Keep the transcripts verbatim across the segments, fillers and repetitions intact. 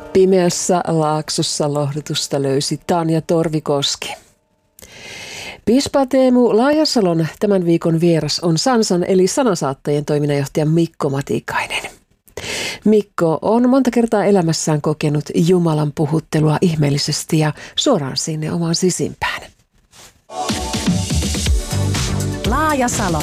Pimeässä laaksossa lohdutusta löysi Tanja Torvikoski. Piispa Teemu Laajasalon tämän viikon vieras on Sansan eli sanansaattajien toiminnanjohtaja Mikko Matikainen. Mikko on monta kertaa elämässään kokenut Jumalan puhuttelua ihmeellisesti ja suoraan sinne omaan sisimpään. Laajasalo.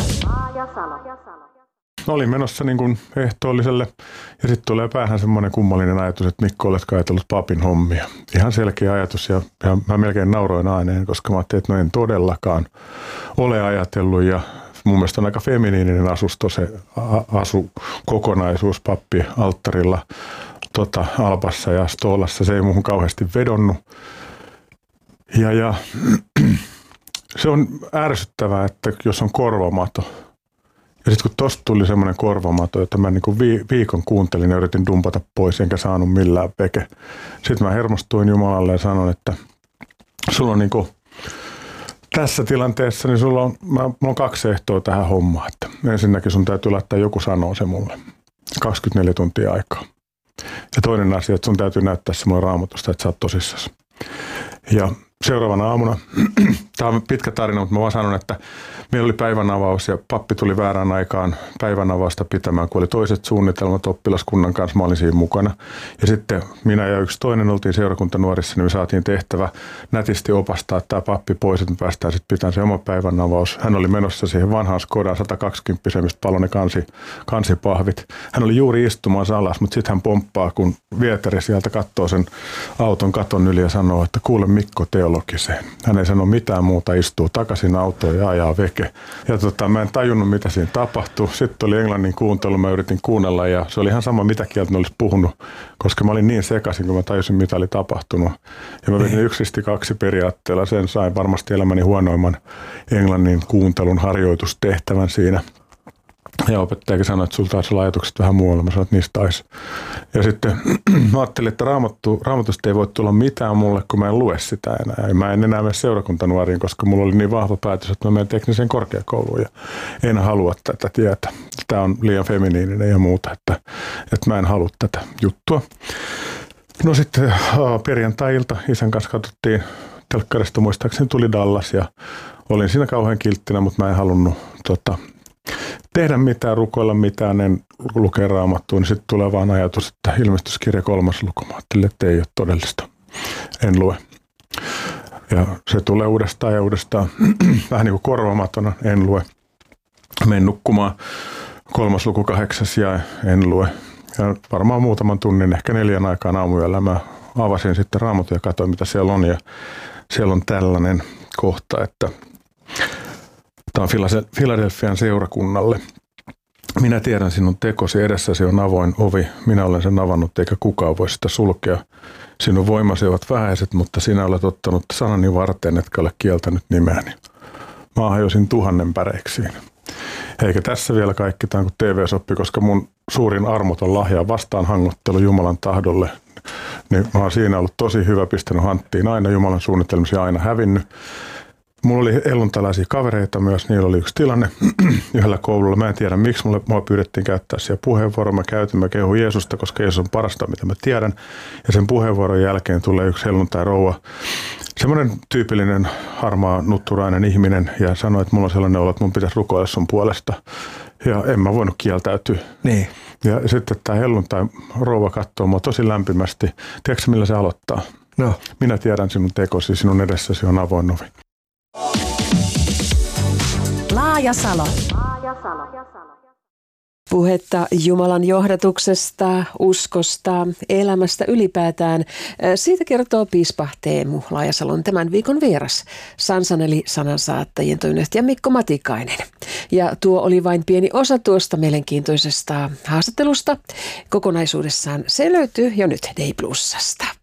Olin menossa niin kuin ehtoolliselle ja sitten tulee päähän semmoinen kummallinen ajatus, että Mikko, oletko ajatellut papin hommia. Ihan selkeä ajatus ja, ja mä melkein nauroin ääneen, koska mä ajattelin, että no en todellakaan ole ajatellut ja mun mielestä on aika feminiininen asusto se asukokonaisuus pappi alttarilla tota, Alpassa ja Stoolassa. Se ei muuhun kauheasti vedonnut ja, ja se on ärsyttävää, että jos on korvamato. Ja sitten kun tosta tuli semmoinen korvamato, jota mä niinku viikon kuuntelin ja yritin dumpata pois, enkä saanut millään peke. Sitten mä hermostuin Jumalalle ja sanoin, että sulla on niinku, tässä tilanteessa, niin sulla on, mä, mulla on kaksi ehtoa tähän hommaan. Että ensinnäkin sun täytyy laittaa joku sanoo se mulle. kaksikymmentäneljä tuntia aikaa. Ja toinen asia, että sun täytyy näyttää se mulle Raamatusta, että sä oot tosissasi. Ja seuraavana aamuna, tämä on pitkä tarina, mutta mä vaan sanon, että meillä oli päivänavaus ja pappi tuli väärään aikaan päivänavausta pitämään, kun oli toiset suunnitelmat oppilaskunnan kanssa, mä olin siinä mukana. Ja sitten minä ja yksi toinen oltiin seurakuntanuorissa, niin me saatiin tehtävä nätisti opastaa tämä pappi pois, että me päästään sitten pitämään se oma päivänavaus. Hän oli menossa siihen vanhaan Skodaan sata kaksikymmentä, mistä paloi ne kansi, kansipahvit. Hän oli juuri istumaan alas, mutta sitten hän pomppaa, kun Vieteri sieltä katsoo sen auton katon yli ja sanoo, että kuule Mikko teologiseen. Hän ei sano mitään muuta, istuu takaisin autoon ja ajaa veke. Ja tota, mä en tajunnut, mitä siinä tapahtui. Sitten oli englannin kuuntelu, mä yritin kuunnella ja se oli ihan sama, mitä kieltä ne olisi puhunut, koska mä olin niin sekaisin, kun mä tajusin, mitä oli tapahtunut. Ja mä vedin yksisti kaksi periaatteella. Sen sain varmasti elämäni huonoimman englannin kuuntelun harjoitustehtävän siinä. Ja opettajakin sanoi, että sulla taisi olla ajatukset vähän muualla. Mä sanoin, että niistä taisi. Ja sitten mä ajattelin, että raamattu, raamatusta ei voi tulla mitään mulle, kun mä en lue sitä enää. Ja mä en enää mene seurakuntanuoriin, koska mulla oli niin vahva päätös, että mä menen tekniseen korkeakouluun. Ja en halua tätä tietä. Tämä on liian feminiininen ja muuta, että, että mä en halua tätä juttua. No sitten perjantai-ilta isän kanssa katsottiin telkkarista, muistaakseni tuli Dallas ja olin siinä kauhean kilttinä, mutta mä en halunnut tota, tehdä mitään, rukoilla mitään, en lukea Raamattua, niin sitten tulee vaan ajatus, että ilmestyskirja kolmas luku. Mä ajattelin, että ei ole todellista. En lue. Ja se tulee uudestaan ja uudestaan vähän niin kuin korvamatona, en lue. Menen nukkumaan kolmas luku kahdeksas ja en lue. Ja varmaan muutaman tunnin, ehkä neljän aikaan aamuyöllä mä avasin sitten Raamatun ja katsoin, mitä siellä on. Ja siellä on tällainen kohta, että tämä on Filadelfian seurakunnalle. Minä tiedän sinun tekosi, edessäsi on avoin ovi. Minä olen sen avannut, eikä kukaan voi sitä sulkea. Sinun voimasi ovat vähäiset, mutta sinä olet ottanut sanani varten, etkä ole kieltänyt nimeäni. Mä hajosin tuhannen päreiksiin. Eikä tässä vielä kaikki, tämä on kuin T V-soppi, koska mun suurin armoton lahja vastaan hangottelu Jumalan tahdolle. Niin mä oon siinä ollut tosi hyvä, pistänyt hanttiin aina Jumalan suunnitelmisia, aina hävinnyt. Mulla oli elluntalaisia kavereita myös, niillä oli yksi tilanne yhdellä koululla. Mä en tiedä miksi, mulle, mua pyydettiin käyttää siellä puheenvuoro. Mä käytin, mä kehun Jeesusta, koska Jeesus on parasta, mitä mä tiedän. Ja sen puheenvuoron jälkeen tulee yksi helluntai rouva. Semmoinen tyypillinen harmaa nutturainen ihminen ja sanoi, että mulla on sellainen olo, että mun pitäisi rukoilla sun puolesta. Ja en mä voinut kieltäytyä. Niin. Ja sitten tämä helluntai rouva katsoo mua tosi lämpimästi. Tiedätkö millä se aloittaa? No. Minä tiedän sinun tekosi, sinun edessäsi on avoin ovi. Laajasalo. Puhetta Jumalan johdatuksesta, uskosta, elämästä ylipäätään. Siitä kertoo piispa Teemu Laajasalon tämän viikon vieras, Sansan eli sanansaattajien toiminnanjohtaja Mikko Matikainen. Ja tuo oli vain pieni osa tuosta mielenkiintoisesta haastattelusta. Kokonaisuudessaan se löytyy jo nyt D Plusasta.